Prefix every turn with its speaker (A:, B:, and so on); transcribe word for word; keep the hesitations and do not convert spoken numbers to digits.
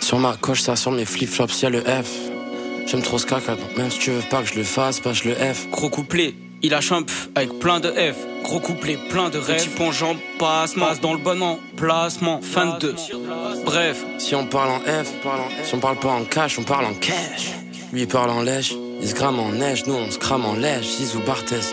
A: Sur ma coche, ça sur mes flip-flops, y'a le F. J'aime trop ce caca, donc même si tu veux pas que je le fasse, pas je le F.
B: Gros couplet, il lâche un pff avec plein de F. Gros couplet, plein de rêves. Petit pont jambe, passe, passe dans le bon emplacement. Fin de. Bref.
A: Si on parle en F, si on parle pas en cash, on parle en cash. Lui il parle en lèche, il se grame en neige, nous on se crame en lèche. Zizou Barthez,